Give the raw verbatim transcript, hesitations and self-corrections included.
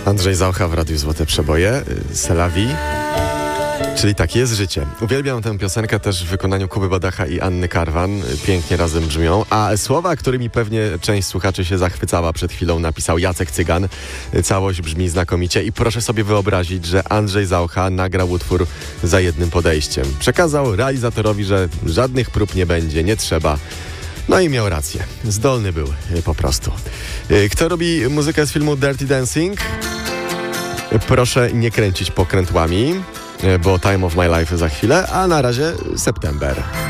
Andrzej Zaucha w Radiu Złote Przeboje, C'est la vie, czyli takie jest życie. Uwielbiam tę piosenkę też w wykonaniu Kuby Badacha i Anny Karwan. Pięknie razem brzmią. A słowa, którymi pewnie część słuchaczy się zachwycała przed chwilą, napisał Jacek Cygan. Całość brzmi znakomicie i proszę sobie wyobrazić, że Andrzej Zaucha nagrał utwór za jednym podejściem. Przekazał realizatorowi, że żadnych prób nie będzie, nie trzeba. No i miał rację. Zdolny był po prostu. Kto robi muzykę z filmu Dirty Dancing? Proszę nie kręcić pokrętłami, bo Time of My Life za chwilę, a na razie September.